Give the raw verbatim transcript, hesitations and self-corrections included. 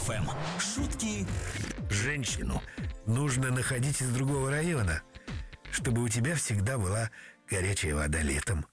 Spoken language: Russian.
эф эм. Шутки. Женщину нужно находить из другого района, чтобы у тебя всегда была горячая вода летом.